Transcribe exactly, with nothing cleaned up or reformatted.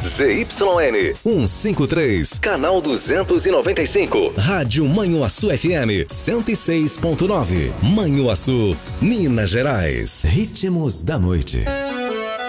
Z Y N cento e cinquenta e três, canal duzentos e noventa e cinco. Rádio Manhuaçu F M cento e seis ponto nove. Manhuaçu, Minas Gerais. Ritmos da noite.